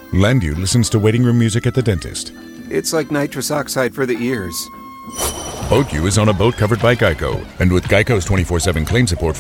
Landu listens to waiting room music at the dentist. It's like nitrous oxide for the ears. Boat U is on a boat covered by Geico. And with Geico's 24/7 claim support